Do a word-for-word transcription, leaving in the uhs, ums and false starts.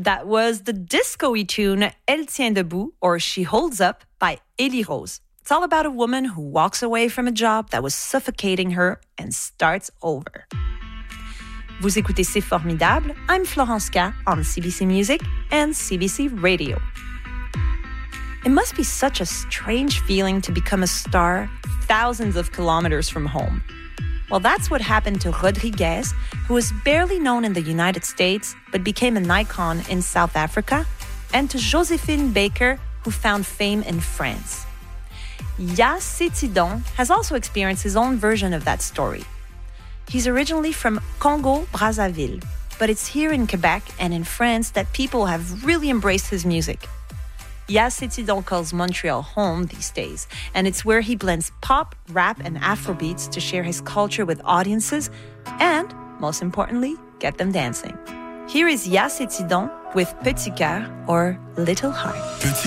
That was the disco-y tune Elle tient debout, or She Holds Up, by Elie Rose. It's all about a woman who walks away from a job that was suffocating her and starts over. Vous écoutez C'est Formidable. I'm Florence K on C B C Music and C B C Radio. It must be such a strange feeling to become a star thousands of kilometers from home. Well, that's what happened to Rodriguez, who was barely known in the United States but became an icon in South Africa, and to Joséphine Baker, who found fame in France. Ya Cétidon has also experienced his own version of that story. He's originally from Congo-Brazzaville, but it's here in Quebec and in France that people have really embraced his music. Ya Cétidon calls Montreal home these days, and it's where he blends pop, rap, and Afrobeats to share his culture with audiences and, most importantly, get them dancing. Here is Ya Cétidon with Petit Cœur or Little Heart.